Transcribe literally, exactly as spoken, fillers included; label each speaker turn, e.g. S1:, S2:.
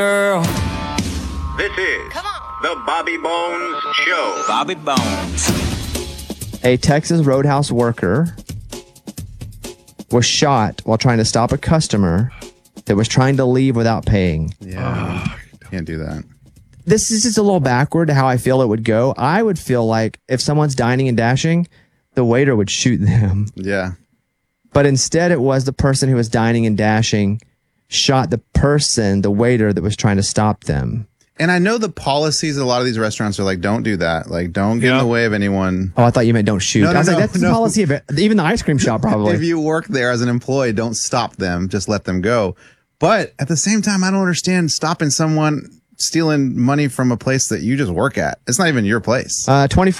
S1: Girl.
S2: This is
S3: Come on.
S2: the Bobby Bones Show.
S1: Bobby Bones.
S4: A Texas Roadhouse worker was shot while trying to stop a customer that was trying to leave without paying.
S5: Yeah. Can't do that.
S4: This is just a little backward to how I feel it would go. I would feel like if someone's dining and dashing, the waiter would shoot them.
S5: Yeah.
S4: But instead, it was the person who was dining and dashing shot the person, the waiter that was trying to stop them.
S5: And I know the policies at a lot of these restaurants are like, don't do that. Like, don't get
S6: Yeah.
S5: in the way of anyone.
S4: Oh, I thought you meant don't shoot.
S5: No, no,
S4: I was
S5: no,
S4: like, that's
S5: no.
S4: the policy of it. Even the ice cream shop, probably.
S5: If you work there as an employee, don't stop them. Just let them go. But at the same time, I don't understand stopping someone stealing money from a place that you just work at. It's not even your place.
S4: Uh, twenty